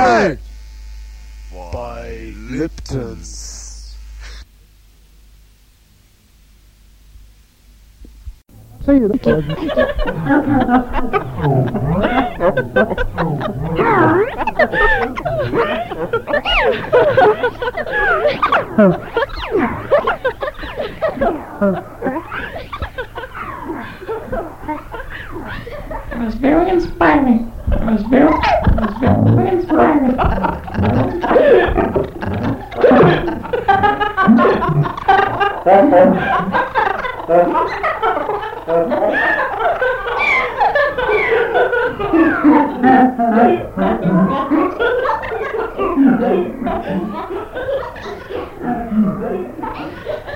Presented by Lipton's. Säger du? It was very inspiring. It was very inspiring.